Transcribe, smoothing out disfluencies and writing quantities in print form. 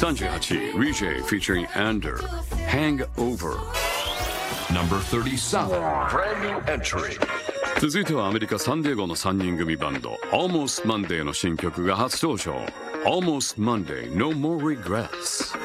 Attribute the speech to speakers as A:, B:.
A: 38位 Rejay featuring Ander Hangover
B: Number 37.
C: Brand new entry.
A: 続いてはアメリカサンディエゴの3人組バンド Almost Monday の新曲が初登場 Almost Monday No More Regrets